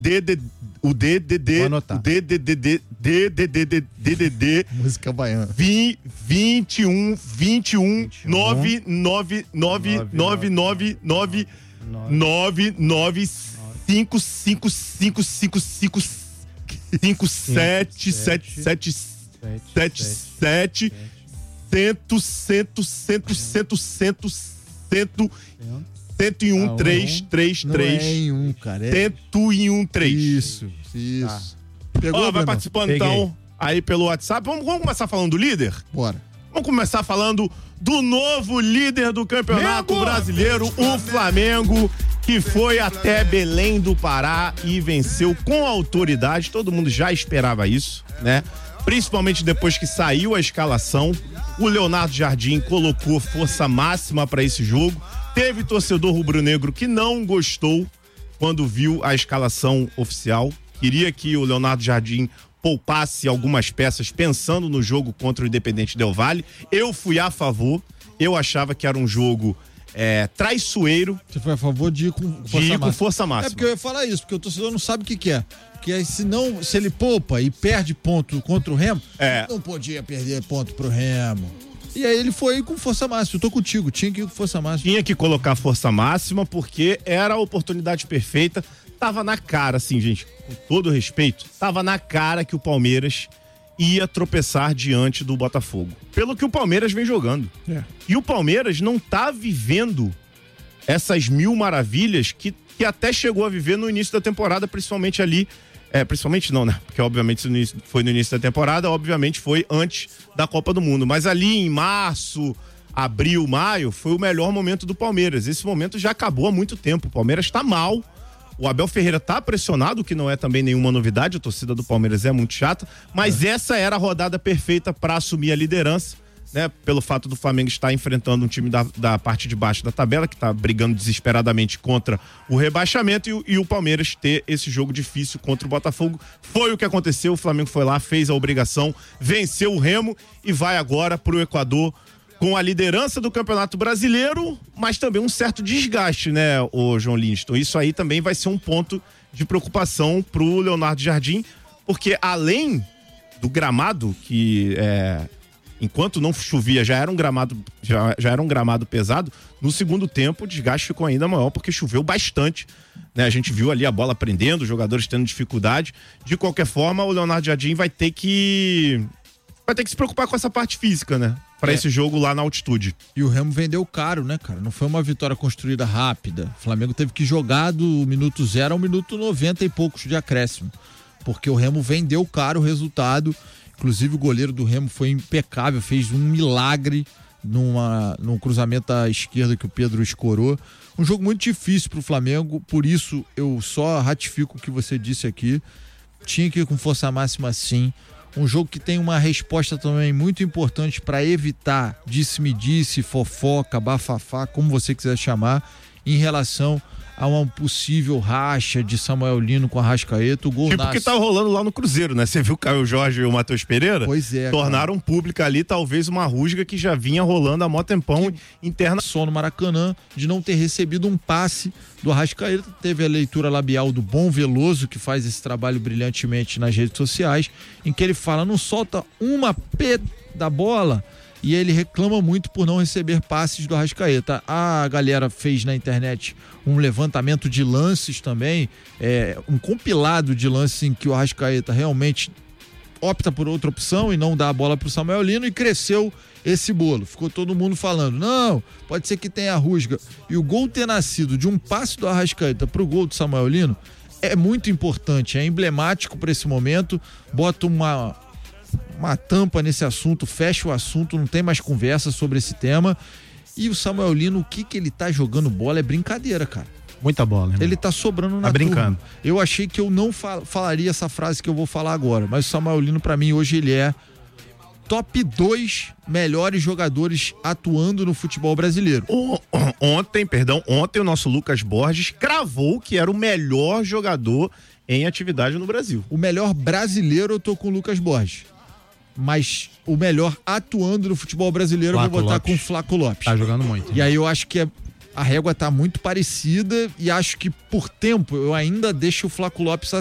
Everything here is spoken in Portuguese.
O DDD. Vou anotar. O DDD. Música baiana. 21 99999 5777777 101 333 Não é em um, cara. É... 101 3. Isso. Pegou, vai Bruno? participando Peguei. então aí pelo WhatsApp. Vamos começar falando do líder? Bora. Vamos começar falando do novo líder do Campeonato Brasileiro, o Flamengo, que foi até Belém do Pará e venceu com autoridade. Todo mundo já esperava isso, né? Principalmente depois que saiu a escalação. O Leonardo Jardim colocou força máxima para esse jogo. Teve torcedor rubro-negro que não gostou quando viu a escalação oficial. Queria que o Leonardo Jardim poupasse algumas peças pensando no jogo contra o Independente Del Valle. Eu fui a favor. Eu achava que era um jogo traiçoeiro. Você foi a favor de ir com força máxima? Com força máxima. É porque eu ia falar isso, porque o torcedor não sabe o que é. Porque aí, se ele poupa e perde ponto contra o Remo, não podia perder ponto pro Remo. E aí ele foi com força máxima. Eu tô contigo, tinha que ir com força máxima. Tinha que colocar força máxima porque era a oportunidade perfeita. Tava na cara, assim, gente, com todo respeito, tava na cara que o Palmeiras ia tropeçar diante do Botafogo. Pelo que o Palmeiras vem jogando. E o Palmeiras não tá vivendo essas mil maravilhas que até chegou a viver no início da temporada, principalmente ali. Principalmente não, né? Porque obviamente foi no início da temporada, obviamente foi antes da Copa do Mundo. Mas ali em março, abril, maio, foi o melhor momento do Palmeiras. Esse momento já acabou há muito tempo. O Palmeiras tá mal. O Abel Ferreira tá pressionado, que não é também nenhuma novidade. A torcida do Palmeiras é muito chata. Mas essa era a rodada perfeita para assumir a liderança, né? Pelo fato do Flamengo estar enfrentando um time da parte de baixo da tabela, que tá brigando desesperadamente contra o rebaixamento, e o Palmeiras ter esse jogo difícil contra o Botafogo. Foi o que aconteceu, o Flamengo foi lá, fez a obrigação, venceu o Remo e vai agora pro Equador com a liderança do Campeonato Brasileiro, mas também um certo desgaste, né, o João Linston? Isso aí também vai ser um ponto de preocupação pro Leonardo Jardim, porque além do gramado, que enquanto não chovia, já era um gramado pesado, no segundo tempo o desgaste ficou ainda maior, porque choveu bastante, né? A gente viu ali a bola prendendo, os jogadores tendo dificuldade. De qualquer forma, o Leonardo Jardim vai ter que se preocupar com essa parte física, né? Para esse jogo lá na altitude. E o Remo vendeu caro, né, cara? Não foi uma vitória construída rápida. O Flamengo teve que jogar do minuto 0 ao minuto 90 e poucos de acréscimo, porque o Remo vendeu caro o resultado. Inclusive o goleiro do Remo foi impecável, fez um milagre num cruzamento à esquerda que o Pedro escorou. Um jogo muito difícil pro Flamengo, por isso eu só ratifico o que você disse aqui. Tinha que ir com força máxima, sim. Um jogo que tem uma resposta também muito importante para evitar disse-me-disse, fofoca, bafafá, como você quiser chamar, em relação a um possível racha de Samuel Lino com a Arrascaeta. O gol tipo nasce... que tá rolando lá no Cruzeiro, né? Você viu o Caio Jorge e o Matheus Pereira? Pois é. Tornaram pública ali talvez uma rusga que já vinha rolando há mó tempão interna. Só no Maracanã, de não ter recebido um passe do Arrascaeta. Teve a leitura labial do Bom Veloso, que faz esse trabalho brilhantemente nas redes sociais, em que ele fala, não solta uma P da bola, e ele reclama muito por não receber passes do Arrascaeta. A galera fez na internet um levantamento de lances também, um compilado de lances em que o Arrascaeta realmente opta por outra opção e não dá a bola pro Samuel Lino, e cresceu esse bolo. Ficou todo mundo falando, não, pode ser que tenha rusga. E o gol ter nascido de um passe do Arrascaeta pro gol do Samuel Lino é muito importante, é emblemático para esse momento, bota uma tampa nesse assunto, fecha o assunto, não tem mais conversa sobre esse tema. E o Samuel Lino, o que ele tá jogando bola é brincadeira, cara. Muita bola, irmão. Ele tá sobrando na Tá brincando. turma. Eu achei que eu não falaria essa frase que eu vou falar agora, mas o Samuel Lino, pra mim, hoje ele é top 2 melhores jogadores atuando no futebol brasileiro. Ontem o nosso Lucas Borges cravou que era o melhor jogador em atividade no Brasil. O melhor brasileiro eu tô com o Lucas Borges. Mas o melhor atuando no futebol brasileiro eu vou botar com o Flávio Lopes. Tá jogando muito. E aí eu acho que a régua tá muito parecida e acho que por tempo eu ainda deixo o Flaco Lopes